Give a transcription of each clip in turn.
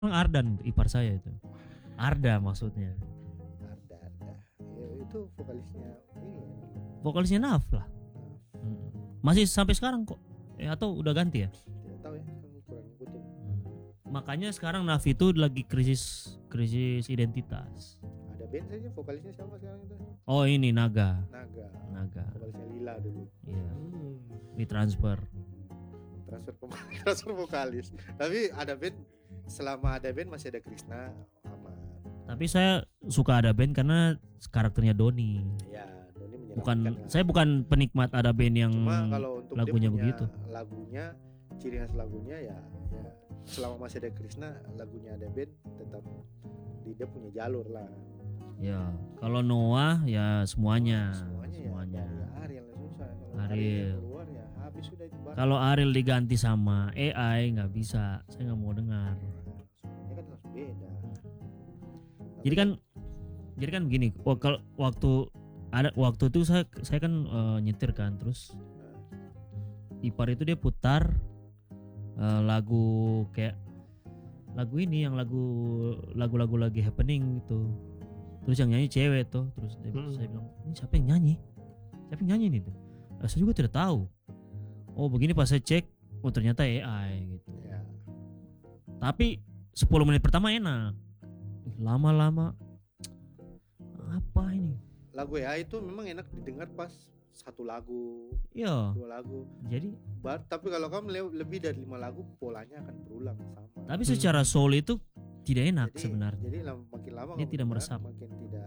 Ardan ipar saya itu. Arda maksudnya. Arda. Ya, itu vokalisnya ini ya. Vokalisnya Naf lah. Masih sampai sekarang kok. Atau udah ganti ya? Tidak tahu ya, aku kurang ngikutin. Makanya sekarang Naf itu lagi krisis identitas. Ada band saja vokalisnya siapa sekarang itu? Oh ini Naga. Vokalisnya Lila dulu. Iya. Ditransfer. Transfer vokalis. Tapi ada band, selama ada band masih ada Krisna aman. Tapi saya suka ada band karena karakternya Doni. Ya, Doni menyenangkan. Saya bukan penikmat ada band yang cuma kalau untuk lagunya dia punya begitu. Lagunya, ciri khas lagunya ya selama masih ada Krisna, lagunya ada band tetap dia punya jalur lah. Ya, kalau Noah ya semuanya. Ya Ariel susah. Kalau Ariel keluar ya habis sudah itu. Kalau Ariel diganti sama AI nggak bisa, saya nggak mau dengar. Ini kan harus beda. Jadi kan begini, kalau waktu itu saya kan nyetir kan, terus ipar itu dia putar lagu kayak lagu ini yang lagu-lagu lagi happening gitu. Terus yang nyanyi cewek tuh, terus saya bilang ini siapa yang nyanyi ini tuh? Saya juga tidak tahu. Oh begini pas saya cek, oh ternyata AI gitu. Ya. Tapi 10 menit pertama enak, lama-lama apa ini? Lagu AI itu memang enak didengar pas satu lagu, iya, 2 lagu. Jadi tapi kalau kamu lebih dari 5 lagu polanya akan berulang sama. Tapi secara soul itu tidak enak sebenarnya. Jadi makin lama dia tidak meresap, makin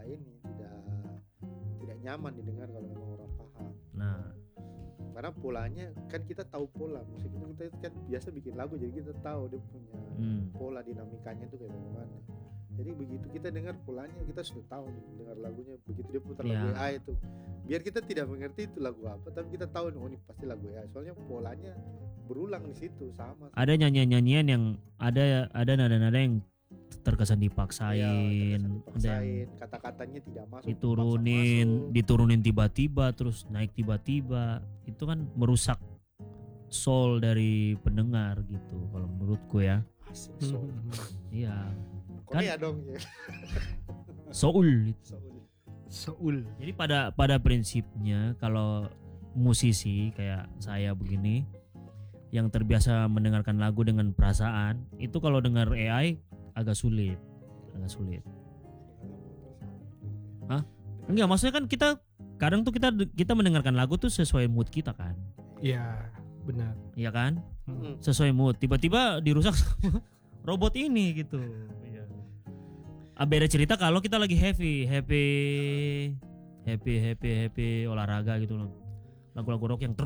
tidak nyaman didengar kalau memang orang paham. Nah, karena polanya kan kita tahu pola musik itu, kita kan biasa bikin lagu jadi kita tahu dia punya pola dinamikanya itu kayak bagaimana. Jadi begitu kita dengar polanya kita sudah tahu dengar lagunya. Begitu dia putar lagu AI itu, biar kita tidak mengerti itu lagu apa, tapi kita tahu oh ini pasti lagu AI soalnya polanya berulang di situ sama. Ada nyanyian yang ada nada-nada yang terkesan dipaksain, kata-katanya tidak masuk, diturunin tiba-tiba, terus naik tiba-tiba, itu kan merusak soul dari pendengar gitu kalau menurutku ya. Soul. Iya. Korea dong ya. Soul. Jadi pada prinsipnya kalau musisi kayak saya begini yang terbiasa mendengarkan lagu dengan perasaan, itu kalau dengar AI agak sulit. Hah? Enggak, maksudnya kan kita kadang tuh kita mendengarkan lagu tuh sesuai mood kita kan. Iya, benar. Iya kan? Sesuai mood. Tiba-tiba dirusak sama robot ini gitu. Iya. Beda cerita kalau kita lagi happy olahraga gitu loh. Lagu-lagu rock yang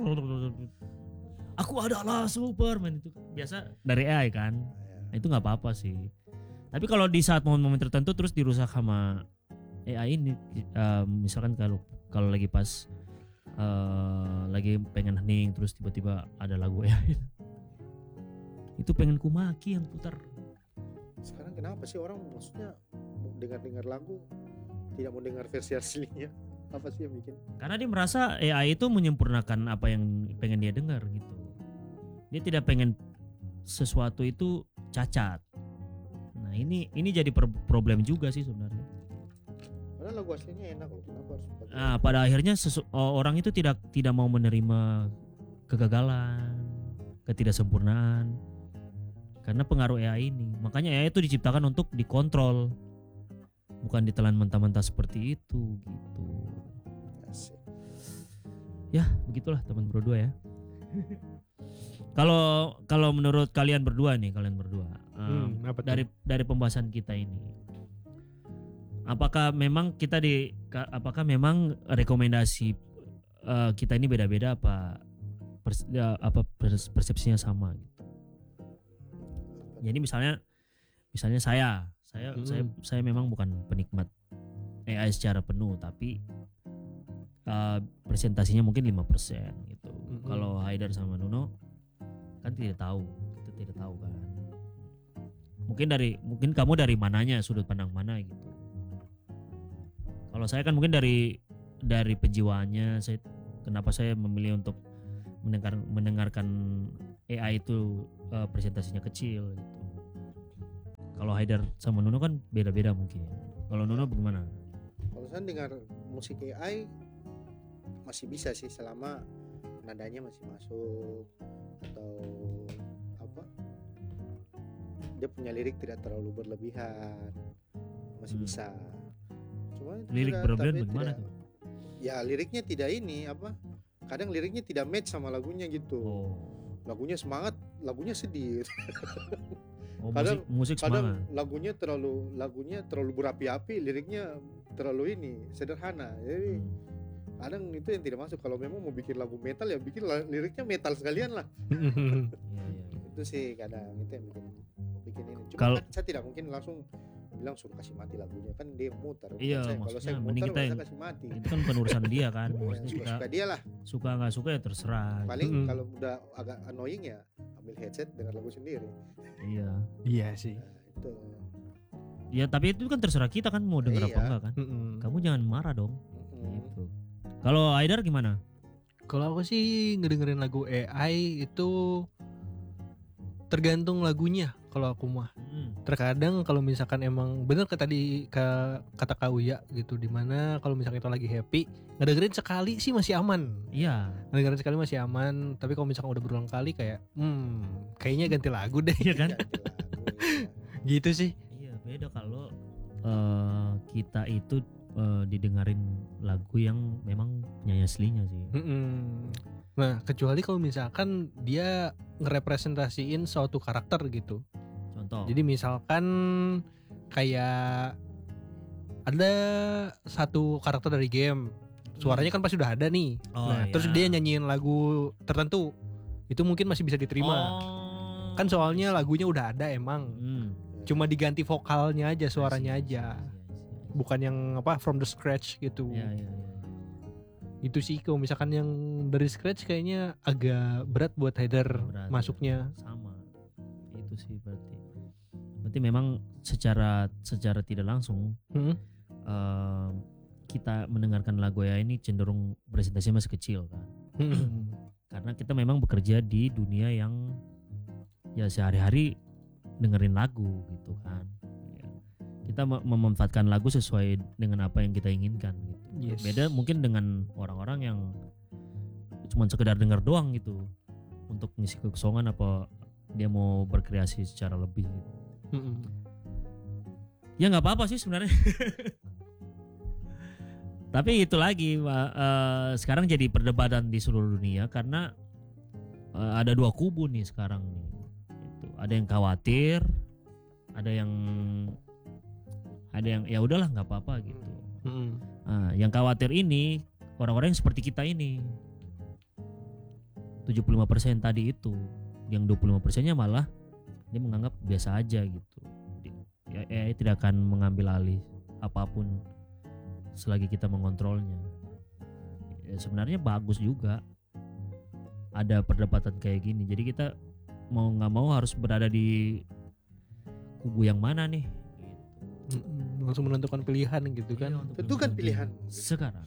aku adalah Superman itu biasa dari AI kan. Itu nggak apa-apa sih. Tapi kalau di saat momen-momen tertentu terus dirusak sama AI ini, misalkan kalau lagi pas lagi pengen hening terus tiba-tiba ada lagu AI, itu pengen kumaki yang putar. Sekarang kenapa sih orang maksudnya dengar lagu tidak mau dengar versi aslinya? Apa sih yang bikin? Karena dia merasa AI itu menyempurnakan apa yang pengen dia dengar gitu. Dia tidak pengen sesuatu itu cacat. Nah ini jadi problem juga sih sebenarnya. Padahal lagu aslinya enak loh. Kenapa harus pakai? Nah, pada akhirnya orang itu tidak mau menerima kegagalan, ketidaksempurnaan karena pengaruh AI ini. Makanya AI itu diciptakan untuk dikontrol, bukan ditelan mentah-mentah seperti itu gitu. Asik. Ya begitulah teman berdua ya. Kalau menurut kalian berdua dari pembahasan kita ini, apakah memang rekomendasi kita ini beda-beda apa persepsinya sama gitu. Jadi misalnya saya memang bukan penikmat AI secara penuh, tapi presentasinya mungkin 5% gitu. Kalau Haidar sama Nuno kan kita tidak tahu kan. Mungkin kamu dari mananya, sudut pandang mana gitu. Kalau saya kan mungkin dari penjiwaannya, kenapa saya memilih untuk mendengarkan AI itu presentasinya kecil gitu. Kalau Haidar sama Nuno kan beda-beda mungkin. Kalau Nuno bagaimana? Kalau saya dengar musik AI masih bisa sih selama nadanya masih masuk atau apa? Dia punya lirik tidak terlalu berlebihan. Masih bisa. Cuma lirik berlebihan bagaimana tuh? Ya liriknya tidak ini apa? Kadang liriknya tidak match sama lagunya gitu. Lagunya semangat, lagunya sedih. Kadang musik kadang lagunya terlalu berapi-api, liriknya terlalu ini sederhana. Jadi kadang itu yang tidak masuk. Kalau memang mau bikin lagu metal ya bikin liriknya metal sekalian lah. Itu sih kadang itu yang bikin ini. Cuma saya tidak mungkin langsung bilang suruh kasih mati lagunya, kan dia muter. Iya, kalau saya muter saya kasih mati. Itu kan penurusan dia kan. Suka dia lah. Suka nggak suka ya terserah. Paling kalau udah agak annoying ya ambil headset dengar lagu sendiri. Iya sih. Nah, itu. Ya tapi itu kan terserah kita kan mau denger apa enggak kan. Kamu jangan marah dong. Gitu. Kalau Haidar gimana? Kalau aku sih ngedengerin lagu AI itu tergantung lagunya. Kalau aku mah terkadang kalau misalkan emang bener kata Kak Uya gitu, dimana kalau misalkan kita lagi happy ngedengerin sekali sih masih aman. Iya. Ngedengerin sekali masih aman. Tapi kalau misalkan udah berulang kali kayak kayaknya ganti lagu deh. Iya kan? Gitu sih. Iya beda kalau kita itu didengarin lagu yang memang penyanyi aslinya sih. Nah kecuali kalau misalkan dia ngerepresentasiin suatu karakter gitu. Contoh. Jadi misalkan kayak ada satu karakter dari game, suaranya kan pasti udah ada nih. Terus dia nyanyiin lagu tertentu, itu mungkin masih bisa diterima. Kan soalnya lagunya udah ada emang. Cuma diganti vokalnya aja, suaranya aja. Bukan yang from the scratch gitu. Itu sih kalau misalkan yang dari scratch kayaknya agak berat buat Haidar masuknya. Sama. Itu sih berarti memang secara tidak langsung kita mendengarkan lagu ya ini cenderung presentasinya masih kecil kan. Karena kita memang bekerja di dunia yang ya sehari-hari dengerin lagu gitu kan. Ya. Kita memanfaatkan lagu sesuai dengan apa yang kita inginkan gitu. Yes. Beda mungkin dengan orang-orang yang cuma sekedar dengar doang gitu untuk ngisi kekosongan apa dia mau berkreasi secara lebih gitu. Ya nggak apa-apa sih sebenarnya. Tapi itu lagi sekarang jadi perdebatan di seluruh dunia karena ada dua kubu nih sekarang nih. Itu ada yang khawatir, ada yang ya udahlah nggak apa-apa gitu. Yang khawatir ini orang-orang yang seperti kita ini 75% tadi itu, yang 25%-nya malah dia menganggap biasa aja gitu. Ya tidak akan mengambil alih apapun selagi kita mengontrolnya. Ya, sebenarnya bagus juga ada perdebatan kayak gini. Jadi kita mau nggak mau harus berada di kubu yang mana nih? Langsung menentukan pilihan gitu kan. Tentukan pilihan sekarang.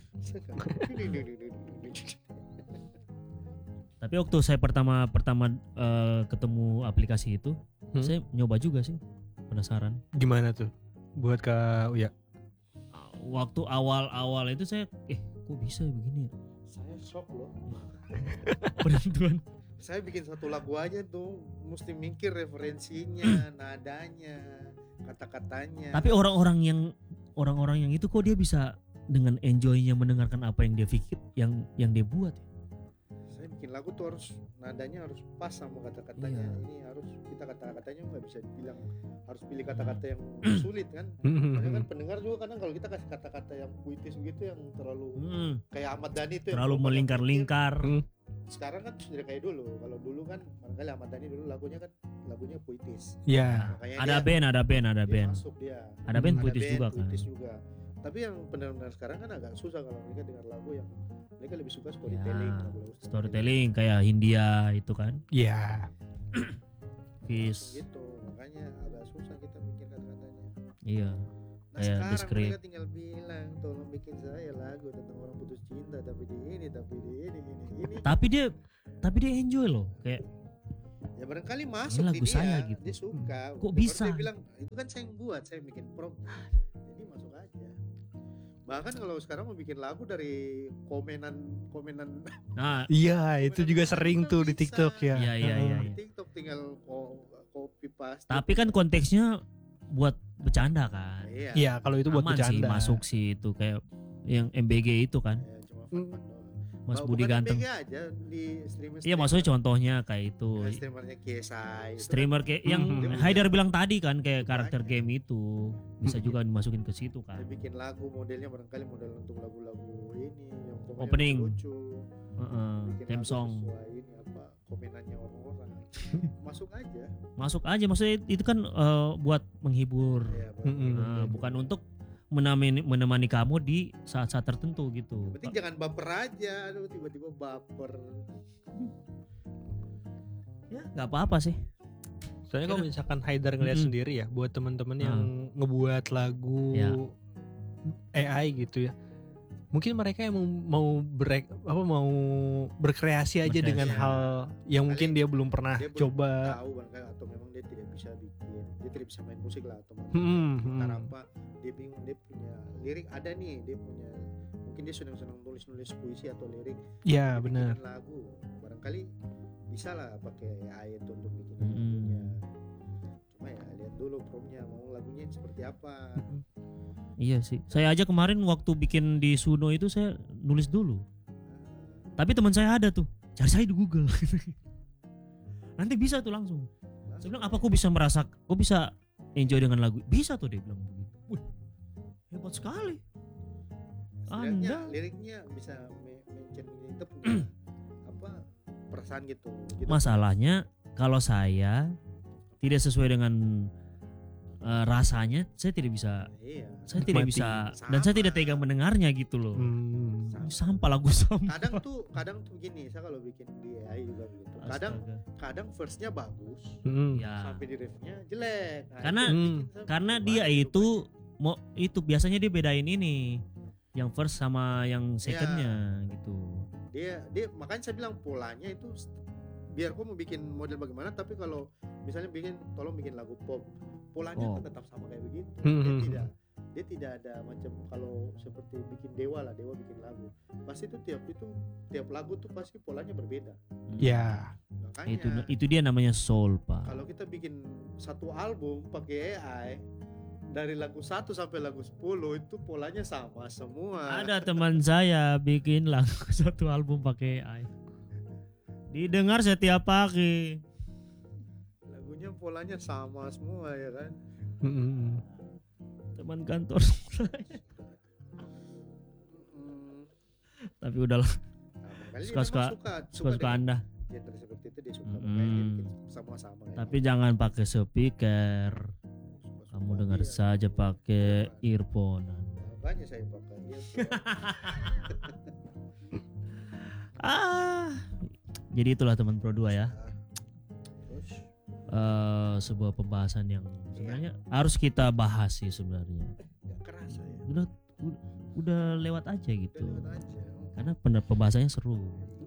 Tapi waktu saya pertama ketemu aplikasi itu, saya nyoba juga sih, penasaran. Gimana tuh buat Kak Uya? Waktu awal itu saya kok bisa ya begini ya? Saya shock loh. Penentuan. Saya bikin satu lagu aja tuh mesti mikir referensinya, nadanya, kata-katanya. Tapi orang-orang yang itu kok dia bisa dengan enjoy-nya mendengarkan apa yang dia pikir, yang dia buat ya? Saya bikin lagu tuh harus nadanya harus pas sama kata-katanya. Ini harus kita kata-katanya nggak bisa dibilang harus pilih kata-kata yang sulit kan. Karena kan pendengar juga kadang kalau kita kasih kata-kata yang puitis gitu yang terlalu kayak Ahmad Dhani itu terlalu melingkar-lingkar. Sekarang kan sudah kayak dulu. Kalau dulu kan barangkali Ahmad Dhani dulu lagunya puitis. Iya. Ada band. Masuk dia. Ada band puitis juga kan. Puitis juga. Tapi yang pendengar sekarang kan agak susah kalau mereka dengar lagu yang mereka lebih suka storytelling. Storytelling kayak Hindia itu kan. Iya. Fish. Gitu. Makanya agak susah kita mikir kata-katanya. Iya. Nah sekarang mereka tinggal bilang tolong bikin saya lagu tentang orang putus cinta tapi di ini. Tapi dia enjoy loh kayak. Ya barangkali masuk lagu di saya dia, gitu. dia suka. Kok Baru bisa? Dia bilang itu kan saya yang buat, saya bikin prompt. Jadi masuk aja. Bahkan kalau sekarang mau bikin lagu dari komenan. Nah, Iya, itu juga sering tuh di bisa. TikTok ya. Iya. Di TikTok tinggal copy paste. Tapi kan konteksnya buat bercanda kan. Iya. Iya, kalau itu buat Aman sih bercanda. masuk sih itu kayak yang MBG itu kan. Ya, cuma fun-fun doang. Mas Kalau Budi bukan Ganteng. MBG aja di streamer. Iya maksudnya contohnya kayak itu. Streamernya KSI. Streamer kayak yang Haidar bilang tadi kan kayak karakter Banyak. game itu bisa juga dimasukin ke situ Dia kan. bikin lagu modelnya barangkali model untuk lagu-lagu ini yang komennya Opening. lucu. Bikin Theme lagu song. sesuai ini apa komenannya orang-orang. Masuk aja. Masuk aja maksudnya itu kan buat menghibur. Ya, Bukan untuk menemani kamu di saat-saat tertentu gitu. penting jangan baper aja. Aduh tiba-tiba baper. Ya nggak apa-apa sih. Soalnya kalau misalkan Haidar ngeliat sendiri ya, buat teman-teman yang ngebuat lagu AI gitu ya, mungkin mereka yang mau berkreasi aja dengan hal yang mungkin dia belum pernah coba. Tahu barangkali atau memang dia tidak bisa bikin, dia tidak bisa main musik lah atau gitar apa, dia bingung, dia punya lirik ada nih, dia punya mungkin dia senang nulis puisi atau lirik. Ya dia benar. bikin lagu barangkali bisa lah pakai AI itu untuk bikin lagunya. Cuma ya lihat dulu promnya mau lagunya seperti apa. Iya sih. Saya aja kemarin waktu bikin di Suno itu saya nulis dulu. Tapi teman saya ada tuh, cari saya di Google. Nanti bisa tuh langsung. Saya bilang apa kok bisa enjoy dengan lagu? Bisa tuh dia bilang begitu. Wih, hebat sekali. Anda liriknya bisa mention itu punya apa perasaan gitu. Masalahnya kalau saya tidak sesuai dengan rasanya, saya tidak bisa. Iya. Saya tidak bisa dan saya tidak tega mendengarnya gitu loh. Sampah lagu sampah. Kadang tuh gini, saya kalau bikin di AI juga begitu. Kadang verse-nya bagus. Sampai di riff-nya jelek. Karena dia itu biasanya dia bedain ini yang first sama yang secondnya gitu. Dia makanya saya bilang polanya itu biar kau mau bikin model bagaimana, tapi kalau misalnya tolong bikin lagu pop, polanya tetap sama kayak begitu. Dia tidak ada macam kalau seperti bikin Dewa bikin lagu. Pasti tiap lagu tuh pasti polanya berbeda. Ya. Makanya itu dia namanya soul, Pak. Kalau kita bikin satu album pakai AI dari lagu 1 sampai lagu 10 itu polanya sama semua. Ada teman saya bikin lagu satu album pakai AI. Didengar setiap pagi. Lagunya polanya sama semua ya kan. Teman kantor saya. Tapi udahlah. Suka Anda. Genre seperti itu dia suka bikin sama-sama. Tapi jangan pakai speaker. Kamu dengar saja pakai earphone. Makanya saya pakai earphone. Jadi itulah teman Pro 2 ya. Sebuah pembahasan yang sebenarnya harus kita bahas sih sebenarnya. Gak kerasa ya. Udah lewat aja gitu. Lewat aja. Karena pembahasannya seru.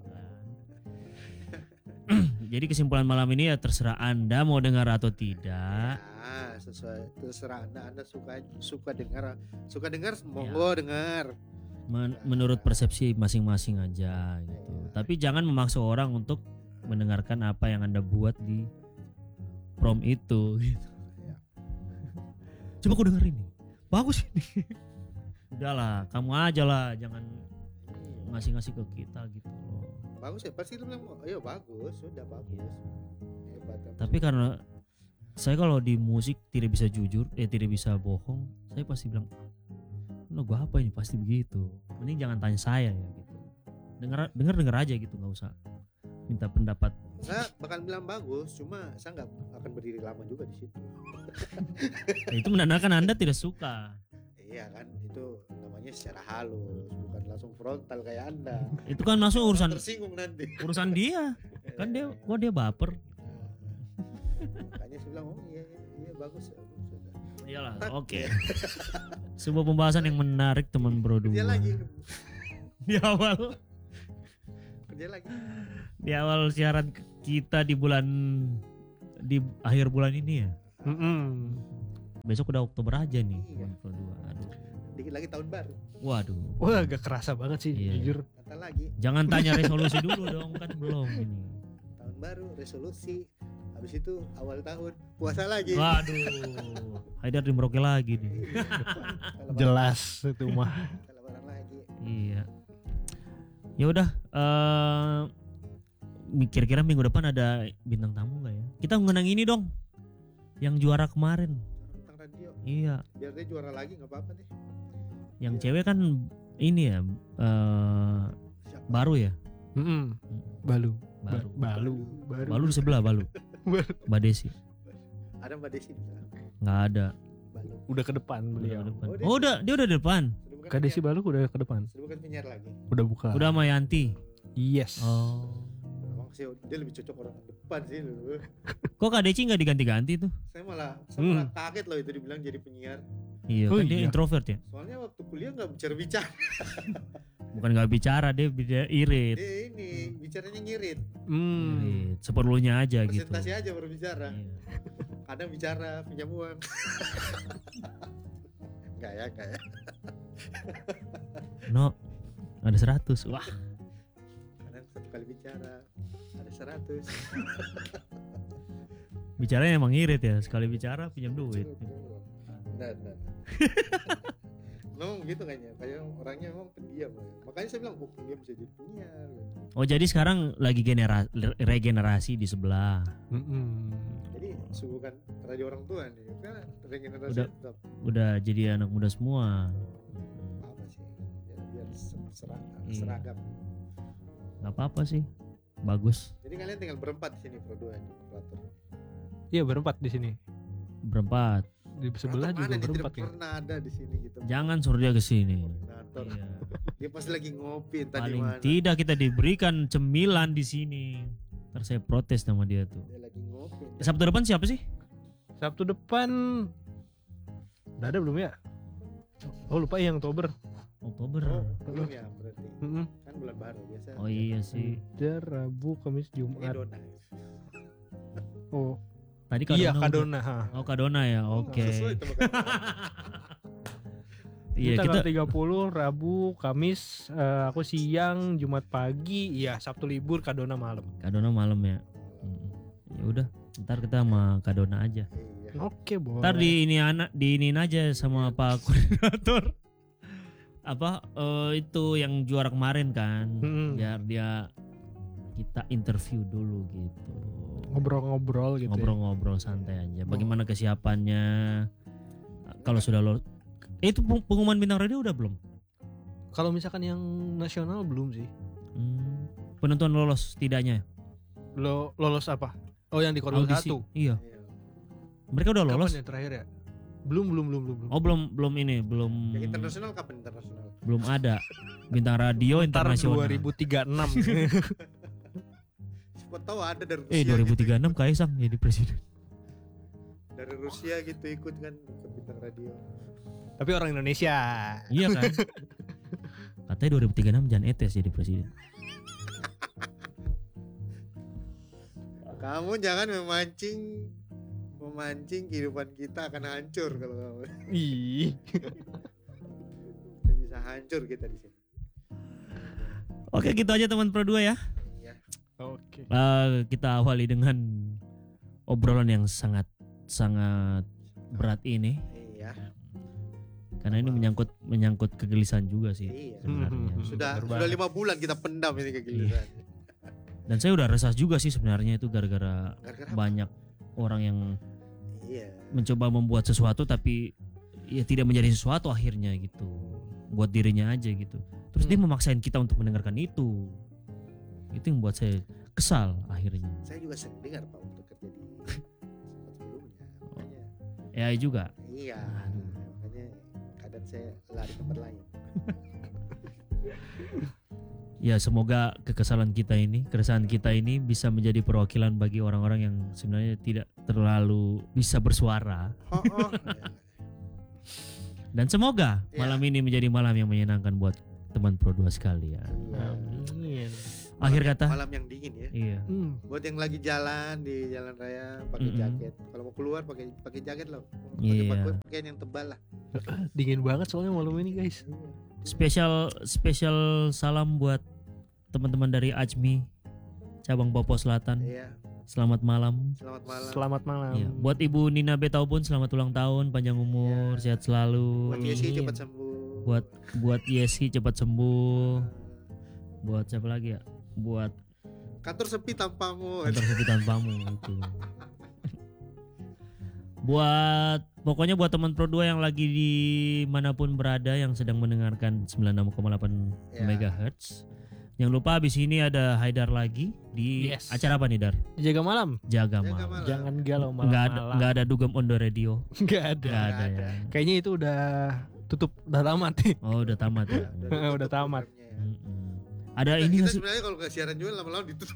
Jadi kesimpulan malam ini ya terserah Anda mau dengar atau tidak. Ya, terserah Anda suka dengar monggo dengar. Menurut persepsi masing-masing aja gitu. Tapi jangan memaksa orang untuk mendengarkan apa yang Anda buat di prom itu gitu. Coba kau denger ini. Bagus ini. Udahlah, kamu aja lah, jangan ngasih-ngasih ke kita gitu loh. Bagus ya, pasti lu bilang, ayo bagus, sudah bagus. Hebat. Tapi karena saya kalau di musik tidak bisa jujur, tidak bisa bohong, saya pasti bilang, lo gua apa ini, pasti begitu. Mending jangan tanya saya ya gitu. Dengar aja gitu, nggak usah minta pendapat. Saya bakal bilang bagus, cuma saya nggak akan berdiri lama juga di situ. Itu menandakan Anda tidak suka. Iya kan, itu namanya secara halus, bukan langsung frontal kayak Anda. Itu kan masuk urusan tersinggung nanti. Urusan dia. Kan dia baper. Makanya saya bilang, oh iya bagus ya. Iyalah, oke. Sebuah pembahasan yang menarik teman Bro 2. Kerja lagi. Di awal siaran kita di bulan di akhir bulan ini ya. Mm-mm. Besok udah Oktober aja nih. Iya. Pro 2. Aduh. Dikit lagi tahun baru. Waduh. Wah, agak kerasa banget sih, Iya. jujur. Kata lagi Jangan tanya resolusi dulu dong, kan belum ini. tahun baru resolusi. Habis itu awal tahun puasa lagi. Waduh. Haidar di Merauke lagi nih. Lebaran- Jelas itu mah. Lebaran lagi. Iya. Ya udah, kira-kira minggu depan ada bintang tamu nggak ya? Kita mengenang ini dong, yang juara kemarin. Tentang radio. Iya, Biar dia juara lagi nggak apa-apa deh. yang cewek kan ini ya, Siapa? baru ya, Mm-mm. Balu. baru. Balu. Balu di sebelah Balu. Mbak Desi Ada Mbak Desi di sana. nggak ada. Balu. Udah ke depan Udah beliau. ke depan. Oh, dia- Oh dia udah di depan. Sudah bukan Kak Desi penyiar- Balu udah ke depan. sudah bukan penyiar lagi. Udah buka. Udah sama Yanti. Yes. Oh, Emang sih dia lebih cocok orang depan sih lu. kok Kak Desi nggak diganti-ganti tuh? Saya malah kaget loh itu dibilang jadi penyiar. Iya, Oh, kan dia iya. introvert ya. Soalnya waktu kuliah nggak bicara-bicara. Bukan nggak bicara, dia irit. Dia ini bicaranya ngirit. Irit. Seperlunya aja gitu. Presentasi aja baru bicara. Iya. Kadang bicara pinjam uang. Enggak ya. No, ada 100. Wah, Kadang satu kali bicara ada 100. bicaranya emang irit ya. Sekali bicara pinjam duit. Nah. Memang gitu kayaknya. Kayak orangnya memang pendiam. Makanya saya bilang pendiam bisa jadi penyiar. Oh, jadi sekarang lagi regenerasi di sebelah. Mm-mm. Jadi bukan radio orang tua nih. Karena regenerasi Udah. tetap Udah jadi anak muda semua. apa sih? Biar Iya. seragam. Gak apa-apa sih. Bagus. Jadi kalian tinggal berempat di sini Pro 2 ini operator. Iya, berempat di sini. Berempat. Di sebelah Operator juga mana nih? berempat Tidak ya. pernah ada di sini gitu. Jangan suruh dia ke sini. Koordinator. Iya. Dia pasti lagi ngopi entah di Paling mana. tidak kita diberikan cemilan di sini. Ntar saya protes sama dia tuh. Dia lagi ngopi. Sabtu depan siapa sih? Sabtu depan udah ada belum ya? Oh, lupa yang Oktober. Oktober. Oh, belum ya berarti. Mm-mm. Kan bulan baru biasa. Oh iya sih. Ada Rabu, Kamis, Ini Jumat. Dona. Oh, Tadi iya udah- Kadona. Ha. Oh Kadona ya. Oke. Sesuai itu bukan. Iya Tanggal kita 30 Rabu, Kamis, aku siang, Jumat pagi, iya Sabtu libur, Kadona malam. Kadona malam ya. Ya udah, ntar kita sama Kadona aja. Iya. Oke, boleh. Ntar diinin aja sama Pak Koordinator. Apa itu yang juara kemarin kan? Mm-mm. Biar dia kita interview dulu gitu. Ngobrol-ngobrol gitu. Ngobrol-ngobrol santai aja. Bagaimana kesiapannya? Kalau sudah lo itu pengumuman bintang radio udah belum? Kalau misalkan yang nasional belum sih. Penentuan lolos tidaknya. Lolos apa? Oh, yang di Korwil Audisi. 1. Iya. Iya. Mereka udah lolos. Kapan ya terakhir ya? Belum. Oh belum ini belum Yang internasional kapan internasional? belum ada bintang radio Ntar internasional. 2036. Siapa tahu ada dari Rusia. 2036 Kaisang jadi presiden. Dari Rusia gitu ikut kan ikut bintang radio. Tapi orang Indonesia. Iya kan? Katanya 2036 Jan Etes jadi presiden. Kamu jangan memancing kehidupan kita akan hancur kalau kamu. Ih. Bisa hancur kita di sini. Oke, gitu aja teman Pro 2 ya. Oke. Kita awali dengan obrolan yang sangat berat ini. Iya. Karena ini menyangkut kegelisahan juga sih Iya. sebenarnya. Sudah Bener banget. 5 bulan kita pendam ini kegelisahan. Dan saya udah resah juga sih sebenarnya itu gara-gara Gara-gara apa? banyak orang yang Iya. mencoba membuat sesuatu tapi ya tidak menjadi sesuatu akhirnya gitu. Buat dirinya aja gitu. Terus dia memaksain kita untuk mendengarkan itu. Itu yang buat saya kesal akhirnya. Saya juga sering dengar Pak untuk kerja di tempat sebelumnya. Makanya Ya juga. iya. Makanya kadang saya lari ke tempat lain. Ya semoga keresahan kita ini bisa menjadi perwakilan bagi orang-orang yang sebenarnya tidak terlalu bisa bersuara. Dan semoga Ya. malam ini menjadi malam yang menyenangkan buat teman Pro 2 sekalian. Iya. Amin. Akhir kata. Malam yang dingin ya. Iya. Buat yang lagi jalan di jalan raya pakai jaket. Kalau mau keluar pakai jaket lah. Iya. Pakai yang tebal lah. Dingin banget soalnya malam ini guys. Spesial salam buat teman-teman dari Ajmi cabang Popo Selatan. Iya. Selamat malam. Selamat malam. Iya. Buat Ibu Nina Betau pun selamat ulang tahun, panjang umur, sehat selalu. Buat Yesi cepat sembuh. Buat Yesi cepat sembuh. Buat siapa lagi ya? Buat kantor sepi tanpamu. Itu. Pokoknya buat teman Pro 2 yang lagi di manapun berada yang sedang mendengarkan 96,8 MHz. Jangan lupa abis ini ada Haidar lagi di acara apa nih Dar? Jaga malam. Jangan galau malam. Nggak ada Dugem on the radio. Nggak ada ya. Kayaknya itu udah tutup, udah tamat nih. Oh udah tamat ya. Udah tamat. Ada ini kita sebenarnya kalau nggak siaran juga lama-lama ditutup.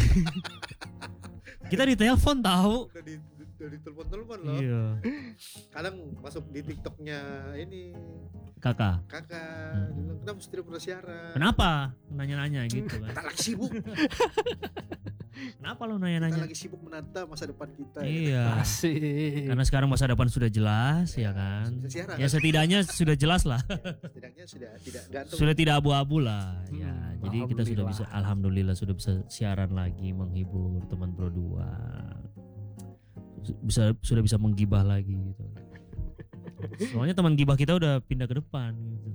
Kita ditelepon tahu. Udah ditelepon loh. Iya. Kadang masuk di TikToknya ini kakak bilang, kenapa tidak pernah siaran? Kenapa? Nanya-nanya gitu kan. Kita lagi sibuk. Kenapa lo nanya-nanya? Kita lagi sibuk menata masa depan kita. Iya. Asik. Karena sekarang masa depan sudah jelas ya kan. Siaran, ya setidaknya sudah jelas lah. Setidaknya sudah tidak gantung. Sudah tidak abu-abu lah. Ya, jadi kita sudah bisa, alhamdulillah sudah bisa siaran lagi, menghibur teman Pro 2. Sudah bisa menggibah lagi gitu. Soalnya teman gibah kita udah pindah ke depan gitu.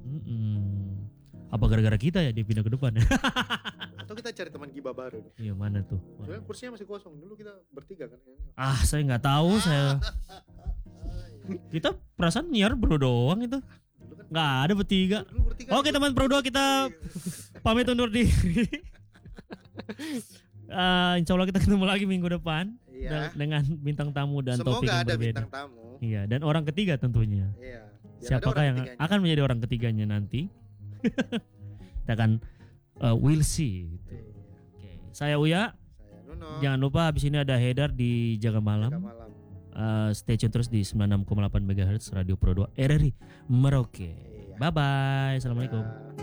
Apa gara-gara kita ya dia pindah ke depan? Atau kita cari teman gibah baru? Iya mana tuh? Soalnya kursinya masih kosong. Dulu kita bertiga kan? Saya nggak tahu saya. Kita perasaan nyiar bro doang itu. Nggak ada bertiga. Oke teman Pro 2 kita pamit undur diri. Insya Allah kita ketemu lagi minggu depan. Iya. Dengan bintang tamu dan semoga topik yang ada berbeda. Bintang tamu. Iya, dan orang ketiga tentunya. Iya. Siapakah yang akan menjadi orang ketiganya nanti? Kita akan we'll see. Gitu. Oke. Saya Uya. Saya Nuno. Jangan lupa habis ini ada Haidar di Jaga Malam. Stay tune terus di 96,8 MHz Radio Pro 2 RRI Merauke. Bye bye. Assalamualaikum.